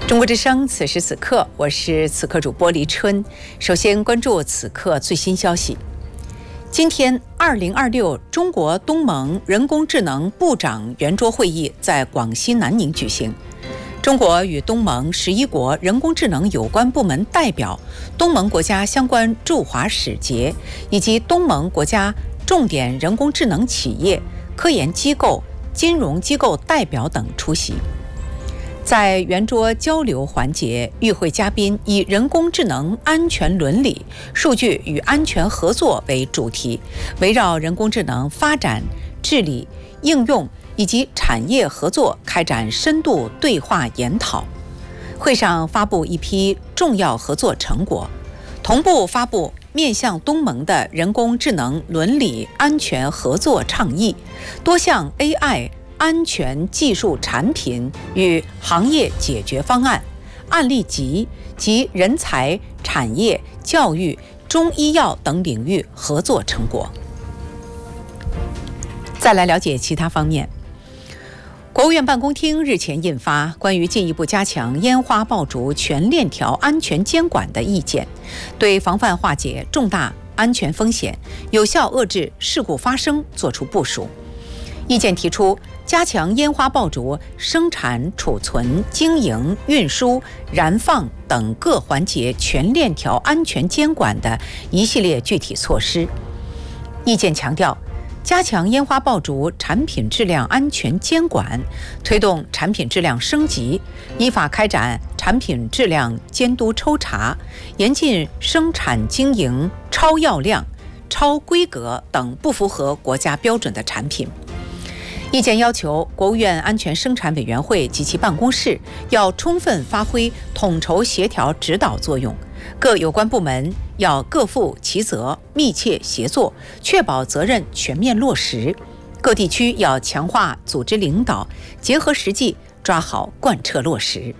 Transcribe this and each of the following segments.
中国之声，此时此刻，我是此刻主播黎春。首先关注此刻最新消息。今天，2026中国东盟人工智能部长圆桌会议在广西南宁举行。中国与东盟11国人工智能有关部门代表、东盟国家相关驻华使节以及东盟国家重点人工智能企业、科研机构、金融机构代表等出席。在圆桌交流环节，与会嘉宾以人工智能安全伦理、数据与安全合作为主题，围绕人工智能发展、治理、应用以及产业合作开展深度对话研讨。会上发布一批重要合作成果，同步发布面向东盟的人工智能伦理安全合作倡议，多项 AI安全技术产品与行业解决方案、案例集及人才、产业、教育、中医药等领域合作成果。再来了解其他方面。国务院办公厅日前印发关于进一步加强烟花爆竹全链条安全监管的意见，对防范化解重大安全风险、有效遏制事故发生作出部署。意见提出，加强烟花爆竹生产、储存、经营、运输、燃放等各环节全链条安全监管的一系列具体措施。意见强调，加强烟花爆竹产品质量安全监管，推动产品质量升级，依法开展产品质量监督抽查，严禁生产经营超药量、超规格等不符合国家标准的产品。意见要求，国务院安全生产委员会及其办公室要充分发挥统筹协调指导作用，各有关部门要各负其责，密切协作，确保责任全面落实。各地区要强化组织领导，结合实际抓好贯彻落实。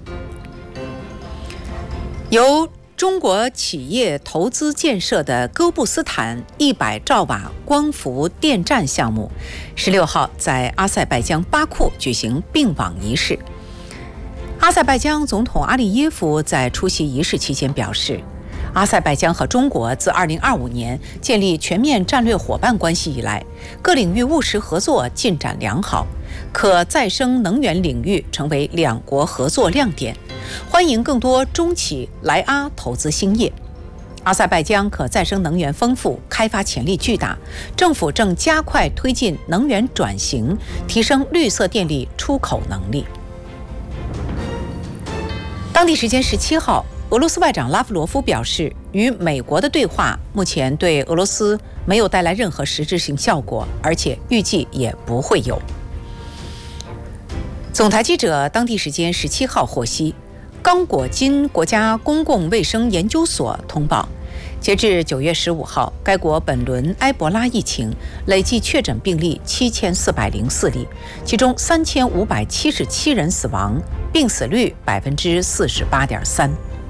由中国企业投资建设的哥布斯坦100兆瓦光伏电站项目16号在阿塞拜疆巴库举行并网仪式。阿塞拜疆总统阿利耶夫在出席仪式期间表示，阿塞拜疆和中国自2025年建立全面战略伙伴关系以来，各领域务实合作进展良好，可再生能源领域成为两国合作亮点，欢迎更多中企来阿投资兴业。阿塞拜疆可再生能源丰富，开发潜力巨大，政府正加快推进能源转型，提升绿色电力出口能力。当地时间17号，俄罗斯外长拉夫罗夫表示，与美国的对话目前对俄罗斯没有带来任何实质性效果，而且预计也不会有。总台记者当地时间17号获悉，刚果金国家公共卫生研究所通报，截至9月15号，该国本轮埃博拉疫情累计确诊病例7404例，其中3577人死亡，病死率48.3%。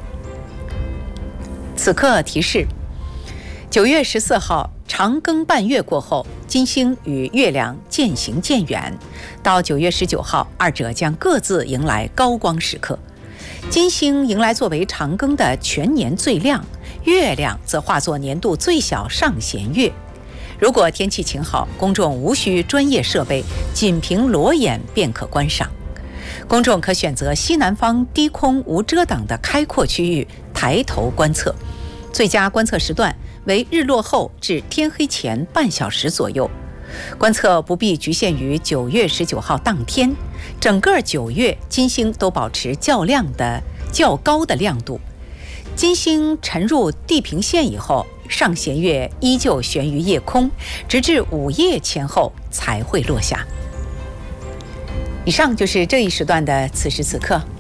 此刻提示，9月14号长庚半月过后，金星与月亮渐行渐远，到9月19号，二者将各自迎来高光时刻。金星迎来作为长庚的全年最亮，月亮则化作年度最小上弦月。如果天气晴好，公众无需专业设备，仅凭裸眼便可观赏。公众可选择西南方低空无遮挡的开阔区域抬头观测，最佳观测时段为日落后至天黑前半小时左右。观测不必局限于9月19号当天，整个9月金星都保持较高的亮度。金星沉入地平线以后，上弦月依旧悬于夜空，直至午夜前后才会落下。以上就是这一时段的此时此刻，